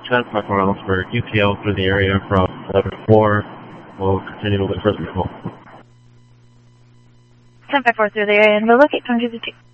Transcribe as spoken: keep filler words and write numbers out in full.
ten five four miles for U T L through the area from eleven four. We'll continue to look for the vehicle. ten five four through the area and we'll locate Tong two two two.